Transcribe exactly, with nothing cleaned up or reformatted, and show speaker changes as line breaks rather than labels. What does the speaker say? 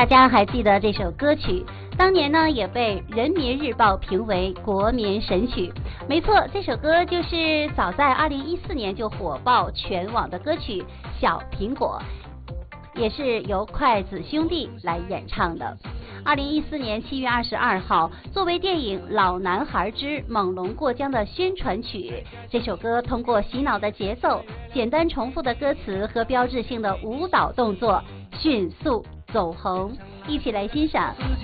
大家还记得这首歌曲？当年呢也被人民日报评为国民神曲。没错，这首歌就是早在二零一四年就火爆全网的歌曲《小苹果》，也是由筷子兄弟来演唱的。二零一四年七月二十二号，作为电影《老男孩之猛龙过江》的宣传曲，这首歌通过洗脑的节奏、简单重复的歌词和标志性的舞蹈动作，迅速走红。一起来欣赏